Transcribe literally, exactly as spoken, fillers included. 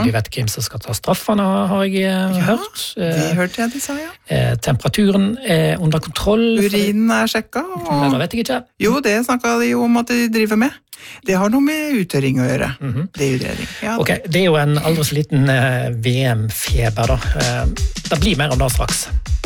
de vet hvem som skal ta straffene, har jeg ja, hørt. Det hørte jeg de sa, ja. Eh, temperaturen er under kontroll. Urinen er sjekket. Og... Nei, det vet jeg ikke. Jo, det snakket de jo om at de driver med. Det har noe med uttørring å gjøre. Mm-hmm. Det er utredning. Ja, ok, det er jo en aldri så liten eh, V M-feber da. Eh, det blir mer om det straks.